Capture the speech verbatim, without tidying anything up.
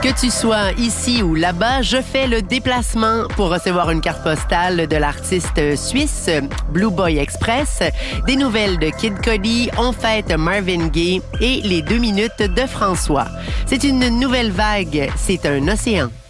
Que tu sois ici ou là-bas, je fais le déplacement pour recevoir une carte postale de l'artiste suisse Blue Boy Express, des nouvelles de Kid Cudi, On fête Marvin Gaye et les deux minutes de François. C'est une nouvelle vague, c'est un océan.